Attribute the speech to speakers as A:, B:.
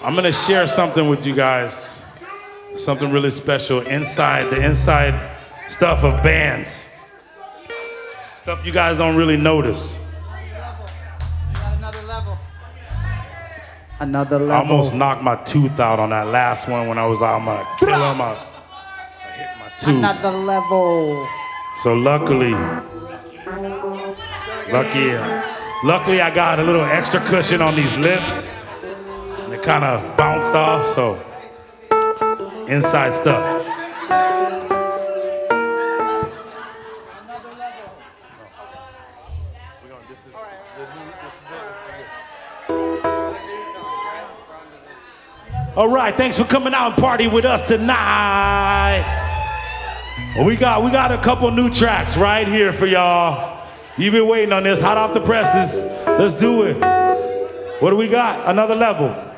A: I'm gonna share something with you guys. Something really special inside the inside stuff of bands. Stuff you guys don't really notice.
B: Another level.
A: I almost knocked my tooth out on that last one when I was like, I'm gonna kill him. I hit my tooth.
B: Another level.
A: So luckily I got a little extra cushion on these lips. And it kind of bounced off, so inside stuff. All right, thanks for coming out and party with us tonight. We got a couple new tracks right here for y'all. You've been waiting on this, hot off the presses. Let's do it. What do we got? Another level.